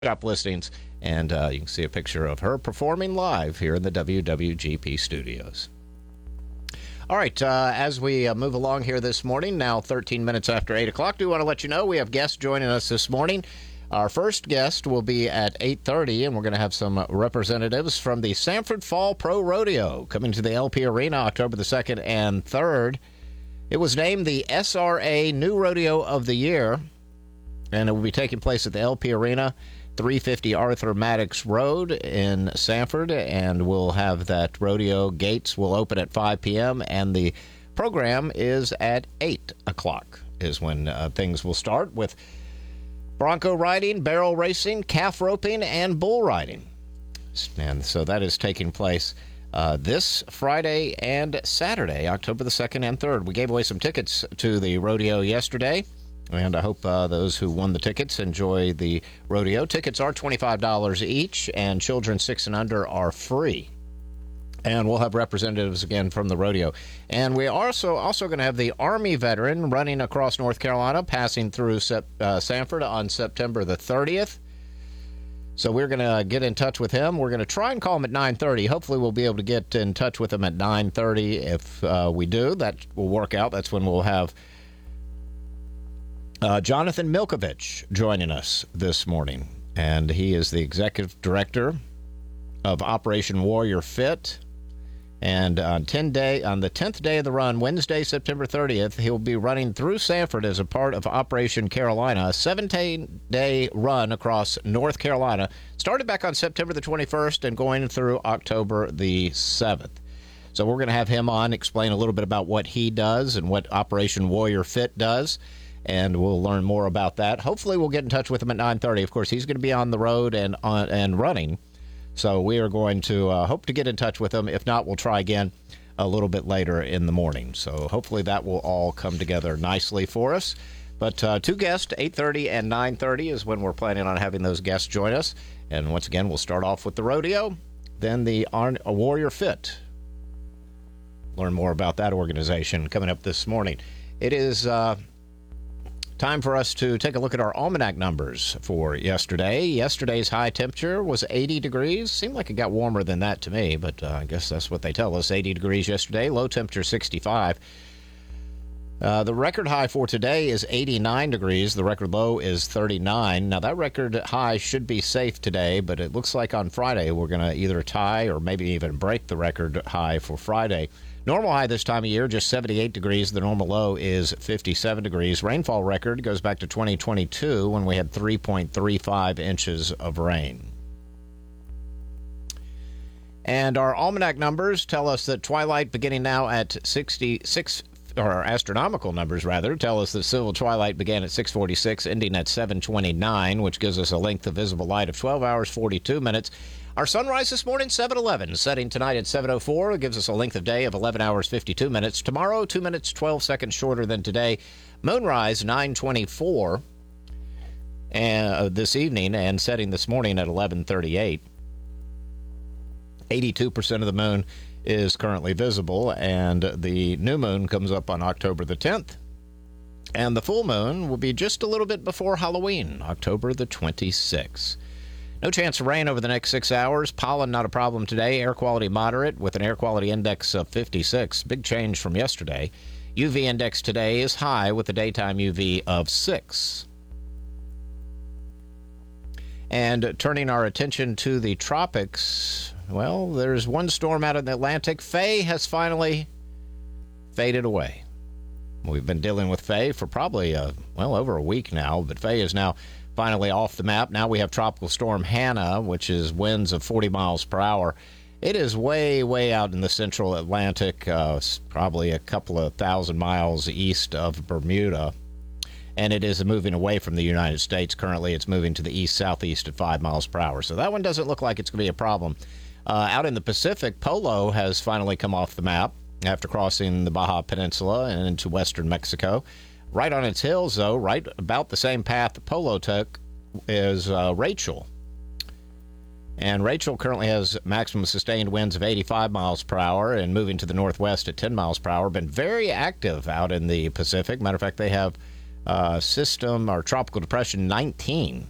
Shop listings, and you can see a picture of her performing live here in the WWGP studios. All right, as we move along here this morning, now 13 minutes after 8 o'clock, do want to let you know we have guests joining us this morning. Our first guest will be at 8:30, and we're going to have some representatives from the Sanford Fall Pro Rodeo coming to the LP Arena October the 2nd and 3rd. It was named the SRA New Rodeo of the Year, and it will be taking place at the LP Arena, 350 Arthur Maddox Road in Sanford, and we'll have that rodeo. Gates will open at 5 p.m., and the program is at 8 o'clock is when things will start with bronco riding, barrel racing, calf roping, and bull riding. And so that is taking place this Friday and Saturday, October the 2nd and 3rd. We gave away some tickets to the rodeo yesterday, and I hope those who won the tickets enjoy the rodeo. Tickets are $25 each, and children 6 and under are free. And we'll have representatives again from the rodeo. And we are also going to have the Army veteran running across North Carolina, passing through Sanford on September the 30th. So we're going to get in touch with him. We're going to try and call him at 9:30. Hopefully we'll be able to get in touch with him at 9:30. If we do, that will work out. That's when we'll have Jonathan Milkovich joining us this morning, and he is the executive director of Operation Warrior Fit. And on the 10th day of the run, Wednesday, September 30th, he'll be running through Sanford as a part of Operation Carolina, a 17-day run across North Carolina, started back on September the 21st and going through October the 7th. So we're going to have him on, explain a little bit about what he does and what Operation Warrior Fit does, and we'll learn more about that. Hopefully we'll get in touch with him at 9:30. Of course, he's going to be on the road and running, so we are going to hope to get in touch with him. If not, we'll try again a little bit later in the morning. So hopefully that will all come together nicely for us. But two guests, 8:30 and 9:30 is when we're planning on having those guests join us. And once again, we'll start off with the rodeo, then the Warrior Fit. Learn more about that organization coming up this morning. It is time for us to take a look at our almanac numbers for yesterday. Yesterday's high temperature was 80 degrees. Seemed like it got warmer than that to me, but I guess that's what they tell us. 80 degrees yesterday. Low temperature 65. The record high for today is 89 degrees. The record low is 39. Now, that record high should be safe today, but it looks like on Friday we're going to either tie or maybe even break the record high for Friday. Normal high this time of year, just 78 degrees. The normal low is 57 degrees. Rainfall record goes back to 2022 when we had 3.35 inches of rain. And our almanac numbers tell us that twilight beginning now at 66, or astronomical numbers rather, tell us that civil twilight began at 6:46, ending at 7:29, which gives us a length of visible light of 12 hours, 42 minutes. Our sunrise this morning, 7:11. Setting tonight at 7:04. It gives us a length of day of 11 hours, 52 minutes. Tomorrow, 2 minutes, 12 seconds shorter than today. Moonrise, 9:24 this evening, and setting this morning at 11:38. 82% of the moon is currently visible, and the new moon comes up on October the 10th. And the full moon will be just a little bit before Halloween, October the 26th. No chance of rain over the next 6 hours. Pollen not a problem today. Air quality moderate with an air quality index of 56. Big change from yesterday. UV index today is high with a daytime UV of 6. And turning our attention to the tropics, well, there's one storm out in the Atlantic. Faye has finally faded away. We've been dealing with Faye for probably, over a week now, but Faye is now finally off the map. Now we have Tropical Storm Hannah, which is winds of 40 miles per hour. It is way, way out in the central Atlantic, probably a couple of thousand miles east of Bermuda. And it is moving away from the United States. Currently, it's moving to the east-southeast at 5 miles per hour. So that one doesn't look like it's going to be a problem. Out in the Pacific, Polo has finally come off the map after crossing the Baja Peninsula and into western Mexico. Right on its heels, though, right about the same path that Polo took, is Rachel. And Rachel currently has maximum sustained winds of 85 miles per hour and moving to the northwest at 10 miles per hour. Been very active out in the Pacific. Matter of fact, they have system or tropical depression 19